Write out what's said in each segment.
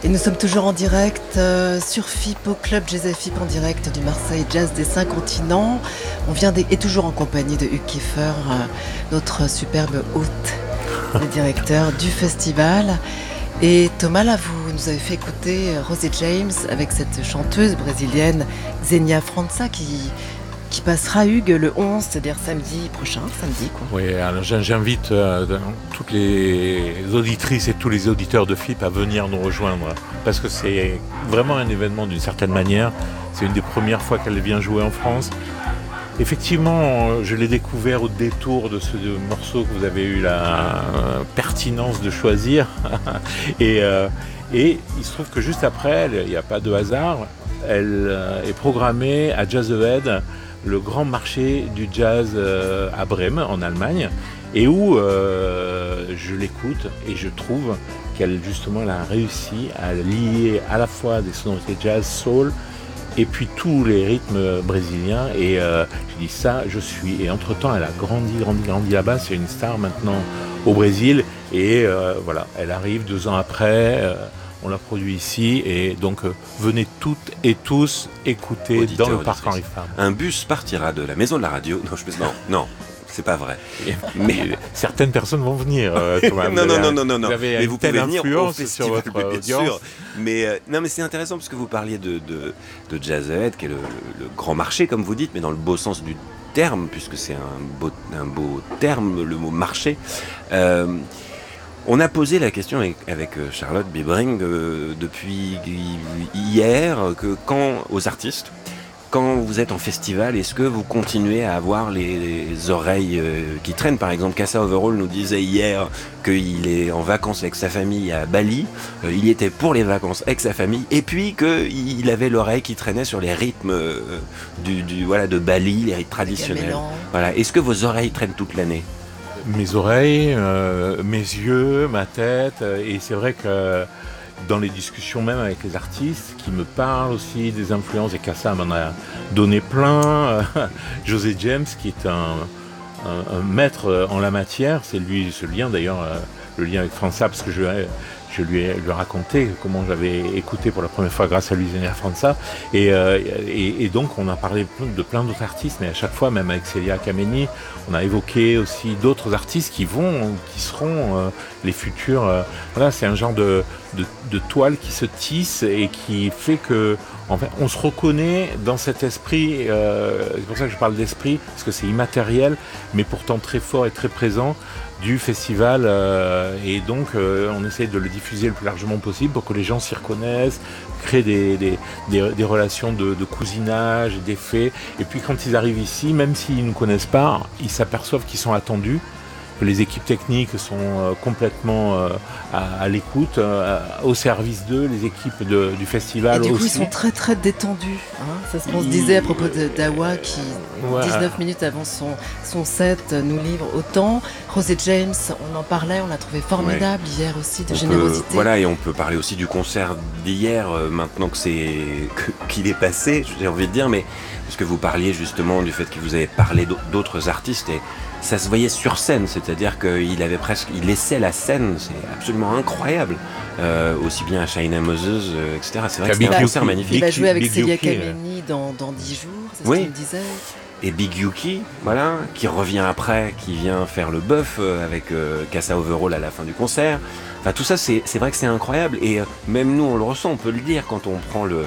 Et nous sommes toujours en direct sur FIP, au Club Jazz et FIP en direct du Marseille Jazz des 5 continents. On vient et toujours en compagnie de Hugues Kieffer, notre superbe hôte, le directeur du festival. Et Thomas, là, vous nous avez fait écouter Rosé James avec cette chanteuse brésilienne Xenia França qui passera, Hugues, le 11, c'est-à-dire samedi prochain, samedi quoi. Oui, alors j'invite toutes les auditrices et tous les auditeurs de FIP à venir nous rejoindre, parce que c'est vraiment un événement d'une certaine manière. C'est une des premières fois qu'elle vient jouer en France. Effectivement, je l'ai découvert au détour de ce morceau que vous avez eu la pertinence de choisir. et il se trouve que juste après, il n'y a pas de hasard, elle est programmée à Jazz Ahead, le grand marché du jazz à Brême, en Allemagne, et où je l'écoute et je trouve qu'elle justement elle a réussi à lier à la fois des sonorités jazz, soul, et puis tous les rythmes brésiliens. Et j'ai dit ça, je suis. Et entre-temps, elle a grandi là-bas. C'est une star maintenant au Brésil. Et voilà, elle arrive 2 ans après. On l'a produit ici, et donc venez toutes et tous écouter Auditeur, dans le parc Henri Fabre. Un bus partira de la maison de la radio. Non, c'est pas vrai. Mais certaines personnes vont venir. Thomas, non. Vous avez mais une vous telle pouvez venir au influence festival, sur votre bien audience. sûr. Mais non, mais c'est intéressant parce que vous parliez de Jazz Ahead, qui est le grand marché, comme vous dites, mais dans le beau sens du terme, puisque c'est un beau terme, le mot marché. On a posé la question avec Charlotte Bibring depuis hier, aux artistes, quand vous êtes en festival, est-ce que vous continuez à avoir les oreilles qui traînent? Par exemple, Kassa Overall nous disait hier qu'il est en vacances avec sa famille à Bali, il y était pour les vacances avec sa famille, et puis qu'il avait l'oreille qui traînait sur les rythmes de Bali, les rythmes traditionnels. Voilà. Est-ce que vos oreilles traînent toute l'année? Mes oreilles, mes yeux, ma tête, et c'est vrai que dans les discussions même avec les artistes qui me parlent aussi des influences, et Kassa m'en a donné plein, José James qui est un maître en la matière, c'est lui ce lien d'ailleurs, le lien avec França, parce que je lui ai raconté comment j'avais écouté pour la première fois grâce à Xenia França, et donc on a parlé de plein d'autres artistes, mais à chaque fois, même avec Célia Kameni, on a évoqué aussi d'autres artistes qui seront les futurs. Voilà, c'est un genre de toile qui se tisse et qui fait que en fait, on se reconnaît dans cet esprit, c'est pour ça que je parle d'esprit, parce que c'est immatériel, mais pourtant très fort et très présent du festival, et donc on essaie de le diffuser le plus largement possible pour que les gens s'y reconnaissent, créer des relations de cousinage, d'effets, et puis quand ils arrivent ici, même s'ils ne nous connaissent pas, ils s'aperçoivent qu'ils sont attendus, que les équipes techniques sont complètement à l'écoute, au service d'eux, les équipes du festival aussi. Et du coup, ils sont très très détendus. Hein, c'est ce qu'on se disait à propos d'Awa qui, 19 minutes avant son set, nous livre autant. Rosé James, on en parlait, on l'a trouvé formidable hier aussi, de générosité. Voilà, et on peut parler aussi du concert d'hier, maintenant qu'il est passé, j'ai envie de dire, mais parce que vous parliez justement du fait que vous avez parlé d'autres artistes, et ça se voyait sur scène, c'est-à-dire qu'il laissait la scène, c'est absolument incroyable, aussi bien à China Moses, etc. C'est vrai que c'était un concert magnifique. Il va jouer avec Célia Kameni dans 10 jours, c'est ce qu'il me disait. Et Big Yuki, voilà, qui revient après, qui vient faire le bœuf avec Kassa Overall à la fin du concert. Enfin, tout ça, c'est vrai que c'est incroyable. Et même nous, on le ressent, on peut le dire quand on prend le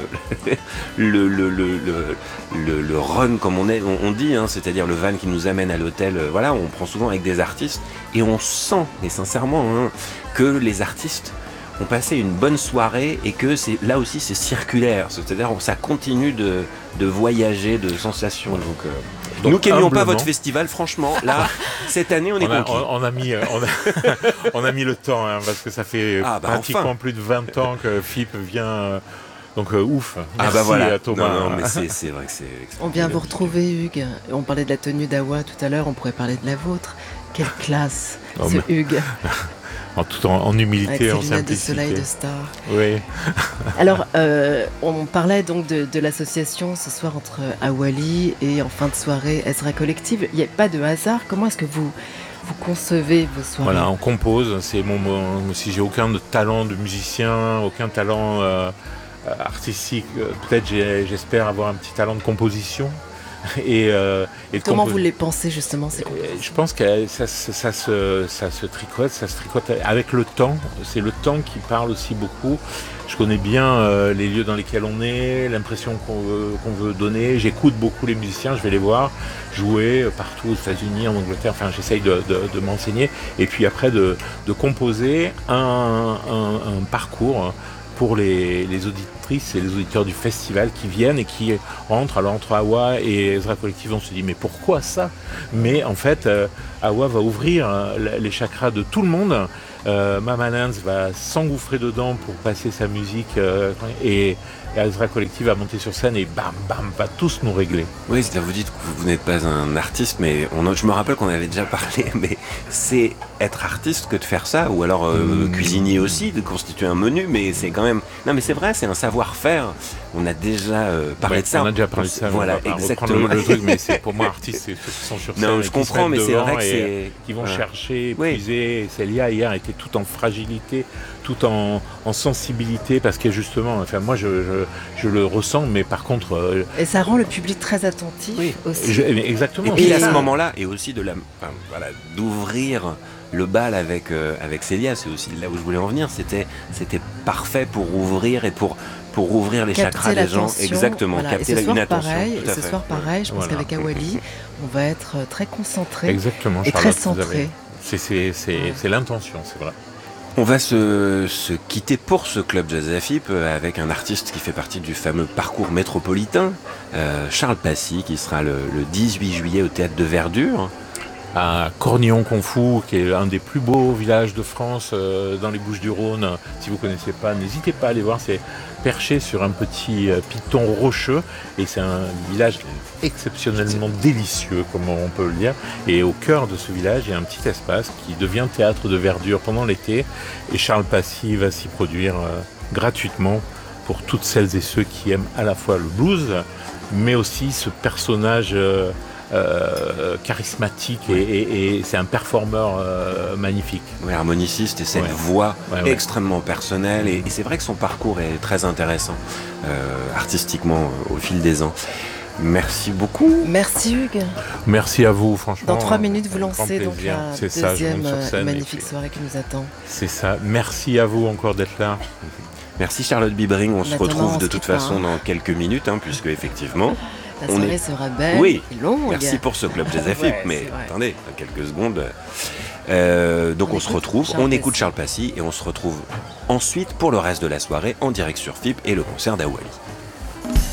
run, comme on dit, hein, c'est-à-dire le van qui nous amène à l'hôtel. Voilà, on prend souvent avec des artistes et on sent, et sincèrement, hein, que les artistes ont passé une bonne soirée et que là aussi c'est circulaire, c'est-à-dire que ça continue de voyager, de sensations. Donc nous qui n'aimions pas votre festival, franchement, là, cette année on est conquis. On a mis le temps, hein, parce que ça fait pratiquement plus de 20 ans que FIP vient. Donc ouf. Merci voilà. Thomas. Non, mais c'est vrai que c'est. On vient vous retrouver, Hugues. On parlait de la tenue d'Awa tout à l'heure, on pourrait parler de la vôtre. Quelle classe, Hugues. tout en humilité, avec ses en lunettes de simplicité. soleil de star. Oui. Alors, on parlait donc de l'association ce soir entre Awali et en fin de soirée Ezra Collective. Il n'y a pas de hasard. Comment est-ce que vous concevez vos soirées? Voilà, on compose. Si j'ai aucun talent de musicien, aucun talent artistique, peut-être j'espère avoir un petit talent de composition. Et de Comment vous les pensez justement ces compositions? Je pense que ça se tricote avec le temps. C'est le temps qui parle aussi beaucoup. Je connais bien les lieux dans lesquels on est, l'impression qu'on veut donner. J'écoute beaucoup les musiciens, je vais les voir jouer partout aux États-Unis, en Angleterre. Enfin, j'essaye de m'enseigner. Et puis après, de composer un parcours pour les auditrices et les auditeurs du festival qui viennent et qui rentrent. Alors entre Awa et Ezra Collective, on se dit mais pourquoi ça? Mais en fait, Awa va ouvrir les chakras de tout le monde. Mama Nance va s'engouffrer dedans pour passer sa musique et Ezra Collective va monter sur scène et bam bam va tous nous régler. Oui, c'est-à-dire vous dites que vous n'êtes pas un artiste, mais je me rappelle qu'on avait déjà parlé, mais c'est être artiste que de faire ça, ou alors cuisinier aussi, de constituer un menu, mais c'est quand même... Non mais c'est vrai, c'est un savoir-faire. On a déjà parlé de ça. On a déjà parlé de ça. Voilà, exactement. Le truc, mais c'est, pour moi, artiste, c'est ceux qui sont sur scène. Non, je comprends, mais c'est vrai que c'est... Qui vont chercher, puiser. Oui. Célia, hier, était tout en fragilité, tout en sensibilité, parce que justement, enfin, moi, je le ressens, mais par contre... Et ça rend le public très attentif aussi. Exactement. Et puis à ce moment-là, et aussi d'ouvrir le bal avec Célia, c'est aussi là où je voulais en venir, c'était parfait pour ouvrir et pour ouvrir les chakras des gens. Exactement, voilà. capter une attention. Ce soir, pareil, je pense qu'avec Awali, on va être très concentré. Exactement, et très centré. C'est l'intention, c'est vrai. On va se quitter pour ce club Jazz AFIP avec un artiste qui fait partie du fameux parcours métropolitain, Charles Passy, qui sera le 18 juillet au Théâtre de Verdure. À Cornillon-Confou, qui est un des plus beaux villages de France dans les Bouches-du-Rhône. Si vous ne connaissez pas, n'hésitez pas à aller voir. C'est perché sur un petit piton rocheux et c'est un village exceptionnellement délicieux, comme on peut le dire. Et au cœur de ce village, il y a un petit espace qui devient théâtre de verdure pendant l'été. Et Charles Passy va s'y produire gratuitement pour toutes celles et ceux qui aiment à la fois le blues, mais aussi ce personnage... charismatique et c'est un performeur magnifique. Oui, harmoniciste et cette voix extrêmement personnelle et c'est vrai que son parcours est très intéressant artistiquement au fil des ans. Merci beaucoup. Merci Hugues. Merci à vous, franchement. Dans 3 minutes, vous lancez donc la deuxième magnifique soirée qui nous attend. C'est ça. Merci à vous encore d'être là. Merci Charlotte Bibring. On se retrouve de toute façon dans quelques minutes, puisque effectivement... La soirée sera belle et longue. Merci pour ce club Jazz AFIP, mais attendez, quelques secondes. Donc on se retrouve, on écoute Charles Passy et on se retrouve ensuite pour le reste de la soirée en direct sur FIP et le concert d'Awali.